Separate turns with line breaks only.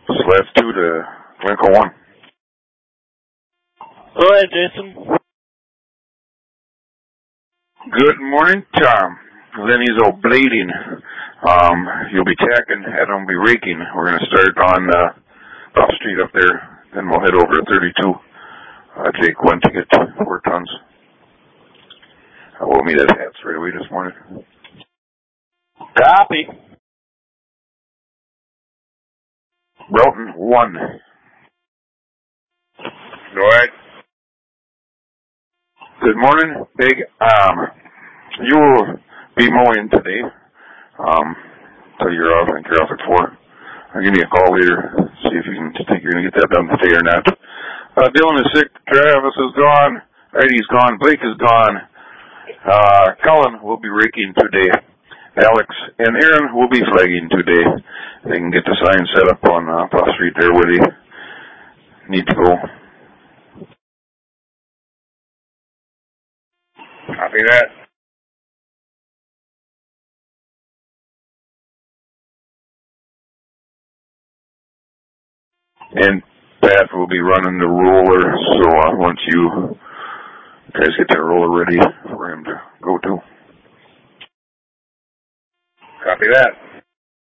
Slash 2 to Lincoln 1.
Go ahead, Jason.
Good morning, Tom. Lenny's O'Blading. You'll be tacking, Adam will be raking. We're going to start on Buff Street up there, then we'll head over to 32. Jake went to get 4 tons. We'll meet at Hats right away this morning.
Copy.
Broughton 1.
Go ahead.
Good morning, Big You'll be mowing today. So you're off, I think you're off at 4. I'll give you a call later, see if you think you're going to get that done today or not. Dylan is sick, Travis is gone, Eddie's gone, Blake is gone. Colin will be raking today. Alex and Aaron will be flagging today. They can get the sign set up on Buff Street there where they need to go.
Copy that.
And Pat will be running the roller, so once you guys get that roller ready for him to go to.
Copy that.